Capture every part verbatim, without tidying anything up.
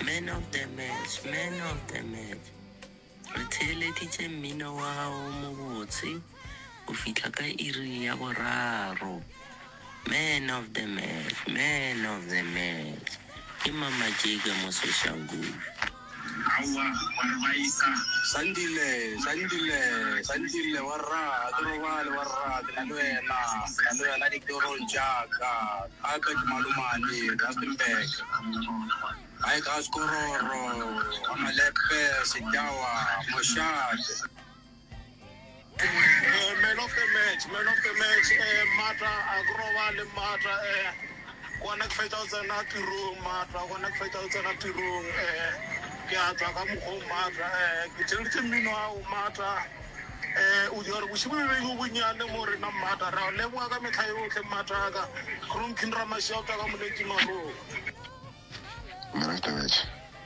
Man of the match, man of the match. Re theeleditse mmino wa gago mo botse o fitlha ka iri ya boraro. Man of the match, man of the match. Ke Mama Jake mo Soshanguve. Awa warwaisa sandile sandile sandile warra adrowal warra dalwela dalwela dikoro jaka aka malumani Rustenburg ay kaskororo amalepe sidawa moshad. Man of the match, man of the match, eh, Mata, Agrowal, Mata, eh, one five thousand at the room, Mata, one five thousand at the room, eh, Kiata, Kamuko, Mata, eh, Kitilmino, Mata, eh, Uyor, which will be winning the more in a matter, Lewaga Metayo, Mataga, Krum Kinrama Shelter, Kamuki. Man of the match.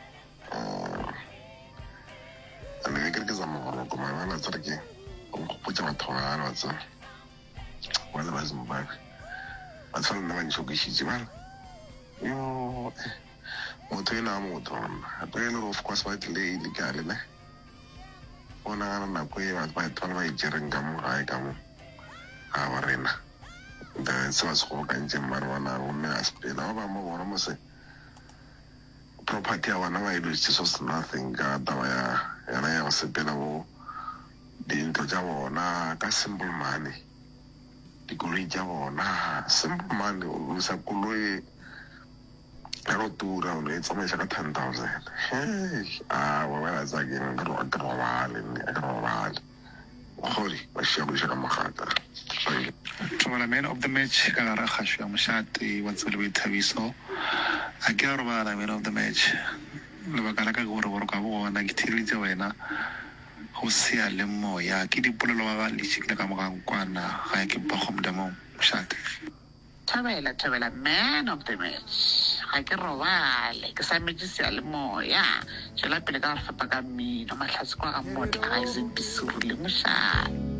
And I get some more of my one turkey. Put your tongue on, sir. Well, I wasn't back. I told him when you should be well. You Motena Moton. I pay no, of course, white lady Galile. One hour and a quay at my twelve Jerengam, I come. Our arena. The source of Jim Marwana, who has been over more almost property. I want to do just nothing. God, and I was a penable. Dinto jawo na ka simple money diguri jawo na simple money usa kulwe ero tura una information ka ten thousand. Hey ah wala zagi ngro agrawale ni agrawale khori bashiya ka makata. Tshwala man of the match ka ra khashwa mshati wa tselwe thabiso a ke re ba man of the match le ba kana ka go re go ka bona ke thiritse wena go sia le moya ke dipolelo ba ba lešikile ka mogang kwana ga ke pa go mdamo mshate Thabela Thabela man of the match ga ke robale ke sa metsi sia le moya jela pele ka fapa ka mmino mahlatsi kwa ga motla ga se bisuru le moshate.